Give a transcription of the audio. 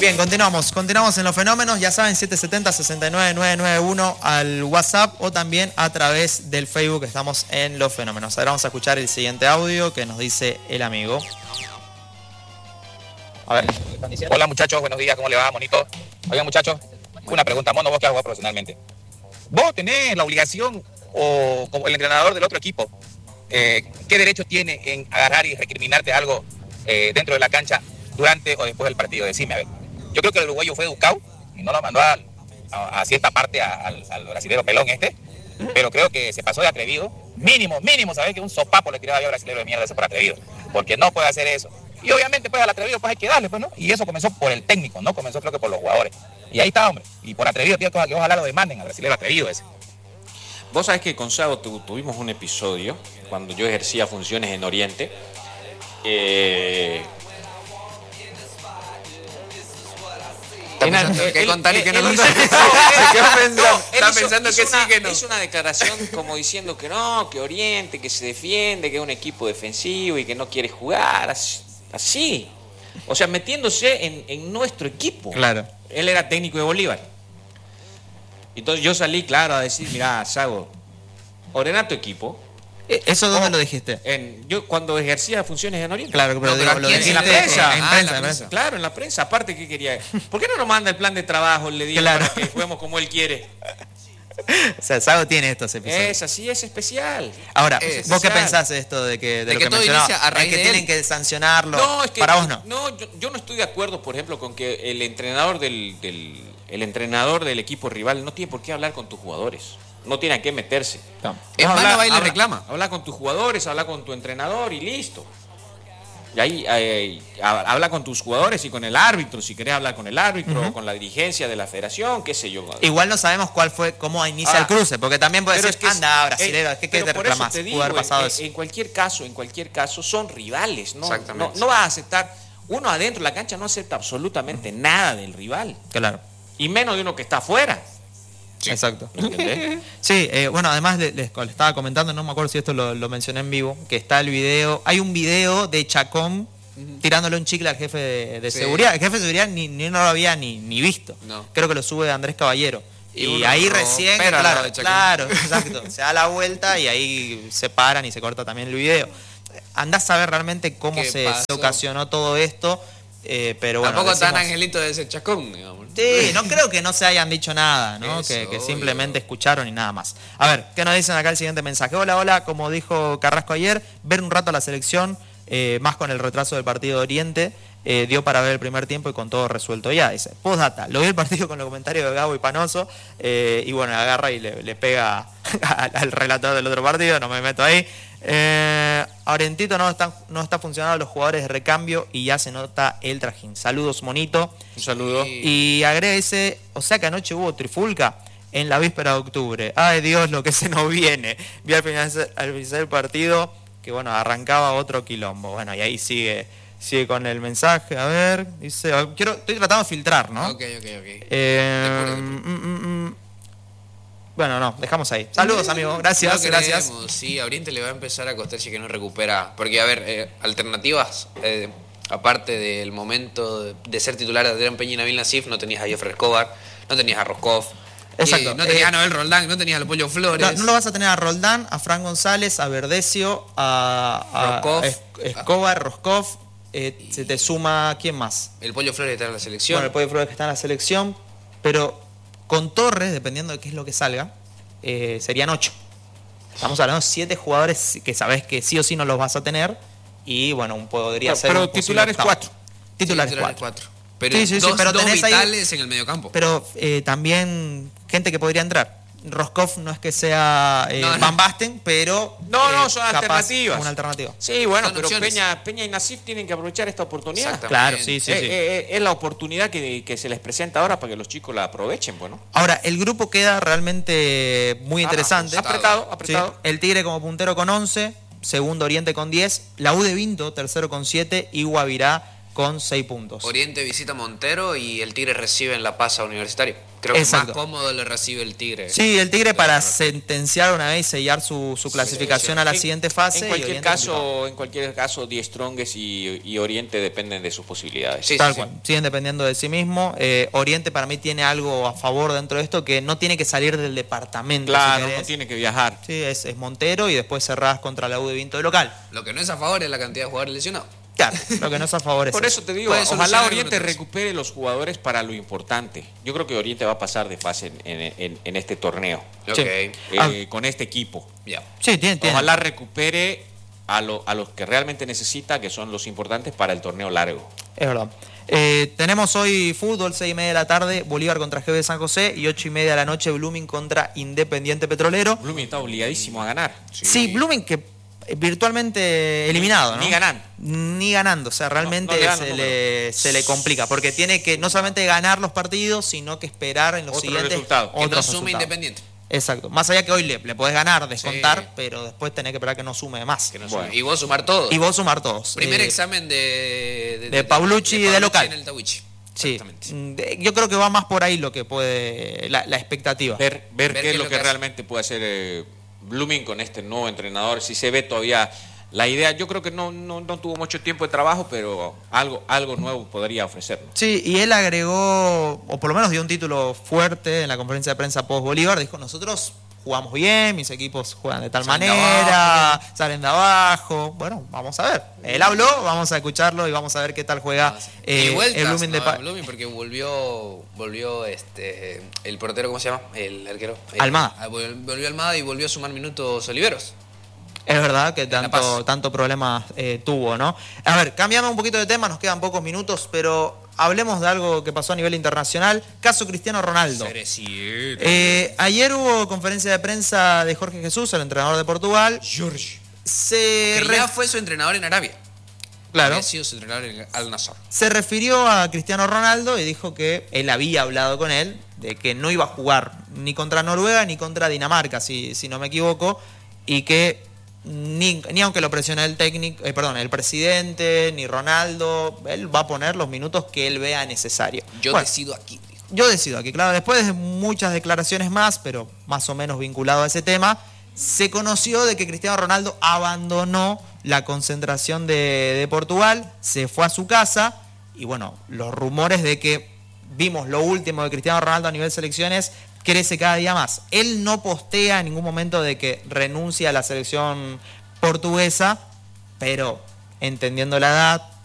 Bien, continuamos en los fenómenos, ya saben, 770-69991 al WhatsApp o también a través del Facebook, estamos en los fenómenos. Ahora vamos a escuchar el siguiente audio que nos dice el amigo. A ver. Hola muchachos, buenos días, ¿cómo le va, monito? Oigan muchachos, una pregunta, Mono, vos que has jugado profesionalmente. ¿Vos tenés la obligación o como el entrenador del otro equipo, qué derecho tiene en agarrar y recriminarte algo dentro de la cancha durante o después del partido? Decime, a ver. Yo creo que el uruguayo fue educado y no lo mandó a cierta parte al brasilero pelón pero creo que se pasó de atrevido. Mínimo, ¿sabes? Que un sopapo le tiraba yo al brasilero de mierda ese por atrevido, porque no puede hacer eso. Y obviamente pues al atrevido pues hay que darle, pues, ¿no? Y eso comenzó por el técnico, no comenzó creo que por los jugadores. Y ahí está, hombre. Y por atrevido, tío, que ojalá lo demanden al brasilero atrevido ese. Vos sabés que con Sago tuvimos un episodio cuando yo ejercía funciones en Oriente. ¿Qué contar y qué no contar? Está pensando que sí, que no. Hizo una declaración como diciendo que no, que Oriente, que se defiende, que es un equipo defensivo y que no quiere jugar. Así. O sea, metiéndose en nuestro equipo. Claro. Él era técnico de Bolívar. Entonces yo salí, claro, a decir, mirá, Sago, ordena tu equipo. ¿Eso dónde lo dijiste? Yo cuando ejercía funciones en Oriente. Claro, pero pero lo ¿quién? dijiste En la prensa. en prensa. Claro, en la prensa. Aparte, ¿qué quería? ¿Por qué no nos manda el plan de trabajo? Le digo Claro. para que juguemos como él quiere. O sea, Sago tiene estos episodios. Es así, es especial. Ahora, Es ¿vos qué especial. pensás de esto de que De lo que que todo mencionaba? inicia a raíz que de tienen él. que sancionarlo. No, es que para vos no. yo no estoy de acuerdo, por ejemplo, con que el entrenador del equipo rival no tiene por qué hablar con tus jugadores. No tiene a qué meterse. No. Es malo, va y le reclama. Habla con tus jugadores, habla con tu entrenador y listo. Y ahí habla con tus jugadores y con el árbitro, si querés hablar con el árbitro o con la dirigencia de la federación, qué sé yo. Igual no sabemos cómo inicia el cruce, porque también puede pero decir, anda, brasilero, ¿qué te por eso reclamás? te digo, Pudo haber pasado eso. en cualquier caso son rivales, ¿no? Exactamente. No vas a aceptar, uno adentro de la cancha no acepta absolutamente nada del rival, Claro. y menos de uno que está afuera. Sí. Exacto. ¿Entendés? Sí, bueno, además les estaba comentando, no me acuerdo si esto lo mencioné en vivo, que está el video, hay un video de Chacón tirándole un chicle al jefe de seguridad. El jefe de seguridad ni no lo había ni visto. No. Creo que lo sube Andrés Caballero. Y uno ahí no, recién, pero al lado de Chacón. claro, exacto. Se da la vuelta y ahí se paran y se corta también el video. Andás a ver realmente cómo ¿Qué se pasó? ocasionó todo esto. Pero bueno, Tampoco tan decimos- angelito de ese Chacón, digamos. Sí, no creo que no se hayan dicho nada, ¿no? Eso, Que obvio. simplemente escucharon y nada más. A ver, ¿qué nos dicen acá el siguiente mensaje? Hola, como dijo Carrasco ayer, ver un rato a la selección, más con el retraso del partido de Oriente, dio para ver el primer tiempo y con todo resuelto ya. Dice, postdata, lo vi el partido con los comentarios de Gabo y Panoso, y bueno, agarra y le pega al relator del otro partido, no me meto ahí. A Orientito no está funcionando los jugadores de recambio y ya se nota el trajín. Saludos, monito. Un saludo. Y agrega ese, o sea que anoche hubo trifulca en la víspera de octubre. Ay Dios, lo que se nos viene. Vi al final del partido que bueno, arrancaba otro quilombo. Bueno, y ahí sigue con el mensaje. A ver, dice, estoy tratando de filtrar, ¿no? Ok. Bueno, no, dejamos ahí. Saludos, amigo. Gracias, No gracias. queremos, sí, a Oriente le va a empezar a costar si que no recupera. Porque, a ver, alternativas, aparte del momento de ser titular de Adrián Peña y Nabil Nassif, no tenías a Jeffrey Escobar, no tenías a Roscoff. Exacto. No tenías a Noel Roldán, no tenías a Pollo Flores. No lo vas a tener a Roldán, a Fran González, a Verdecio, a Roscoff. Escobar, Roscoff. Se te suma, ¿quién más? El Pollo Flores está en la selección. Bueno, el Pollo Flores que está en la selección, pero con Torres, dependiendo de qué es lo que salga, serían 8. Estamos hablando de 7 jugadores que sabés que sí o sí no los vas a tener, y bueno, podría ser pero un posible titulares octavo. 4. Titulares Sí, 4. Pero Sí, dos pero tenés ahí- vitales en el mediocampo. Pero también gente que podría entrar. Roscoff no es que sea No. Van Basten, pero... No, son capaz alternativas. Una alternativa. Sí, bueno, Son pero opciones. Peña y Nassif tienen que aprovechar esta oportunidad. Exactamente. Claro, sí. Es la oportunidad que se les presenta ahora para que los chicos la aprovechen, bueno. Ahora, el grupo queda realmente muy interesante. ajustado. Apretado. Sí, el Tigre como puntero con 11, segundo Oriente con 10, la U de Vinto, tercero con 7 y Guavirá con 6 puntos. Oriente visita Montero y el Tigre recibe en La Paz a Universitario. Creo que Exacto. más cómodo le recibe el Tigre. Sí, el Tigre para sentenciar una vez y sellar su clasificación a la siguiente fase. En y cualquier Oriente complicado. caso, Die Strongest y Oriente dependen de sus posibilidades. Sí, Tal sí, cual, siguen dependiendo de sí mismo. Oriente para mí tiene algo a favor dentro de esto, que no tiene que salir del departamento. Claro, si no querés. tiene que viajar. Sí, es Montero y después cerrás contra la U de Vinto de local. Lo que no es a favor es la cantidad de jugadores lesionados. Claro, lo que no es a favor es Por eso te digo, Puede ojalá solucionar Oriente algunos. recupere los jugadores para lo importante. Yo creo que Oriente va a pasar de fase en este torneo, Ok, Sí. con este equipo. ya. Sí, tiene. Ojalá recupere a los que realmente necesita, que son los importantes para el torneo largo. Es verdad. Tenemos hoy fútbol, 6:30 de la tarde, Bolívar contra GB de San José, y 8:30 de la noche, Blooming contra Independiente Petrolero. Blooming está obligadísimo a ganar. Sí, Blooming que virtualmente eliminado, ¿no? Ni ganando, o sea, realmente No le dan los se le complica, porque tiene que no solamente ganar los partidos, sino que esperar en los Otro siguientes resultado. Que no otros sume resultados. Independiente. Exacto, más allá que hoy le podés ganar, descontar, Sí. pero después tenés que esperar que no sume de más. Que no Bueno. sume. Y vos sumar todo. Y vos sumar todos. Primer Eh, examen de Paulucci de local. en el Tawichi. Sí, Exactamente. yo creo que va más por ahí lo que puede la expectativa. Ver qué es lo que realmente puede hacer Blooming con este nuevo entrenador. Si se ve todavía la idea, yo creo que no tuvo mucho tiempo de trabajo, pero algo nuevo podría ofrecernos. Sí, y él agregó, o por lo menos dio un título fuerte en la conferencia de prensa post Bolívar, dijo, nosotros jugamos bien, mis equipos juegan de tal Salen de manera, salen de abajo. Bueno, vamos a ver. Él habló, vamos a escucharlo y vamos a ver qué tal juega Y vueltas, el Blooming de ¿no? Pa- Blooming, porque volvió el portero, ¿cómo se llama? El arquero. Almada. Volvió Almada y volvió a sumar minutos Oliveros. Es verdad que La Paz. tanto problema tuvo, ¿no? A ver, cambiamos un poquito de tema, nos quedan pocos minutos, pero hablemos de algo que pasó a nivel internacional. Caso Cristiano Ronaldo. Ayer hubo conferencia de prensa de Jorge Jesús, el entrenador de Portugal. George. Se, Que ya fue su entrenador en Arabia. claro, Había sido su entrenador en Al-Nassr. se refirió a Cristiano Ronaldo y dijo que él había hablado con él de que no iba a jugar ni contra Noruega ni contra Dinamarca, si no me equivoco, y que ni aunque lo presione el técnico, el presidente, ni Ronaldo, él va a poner los minutos que él vea necesario. Yo Bueno, decido aquí, dijo. yo decido aquí, claro, después de muchas declaraciones más, pero más o menos vinculado a ese tema, se conoció de que Cristiano Ronaldo abandonó la concentración de Portugal, se fue a su casa, y bueno, los rumores de que vimos lo último de Cristiano Ronaldo a nivel selecciones crece cada día más. Él no postea en ningún momento de que renuncia a la selección portuguesa, pero entendiendo la edad,